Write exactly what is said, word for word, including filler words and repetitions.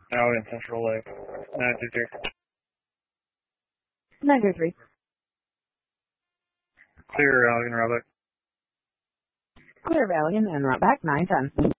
Out in Central Lake. nine two three. nine two three. Clear Allegan Route back. Clear Valley and then route back nine ten.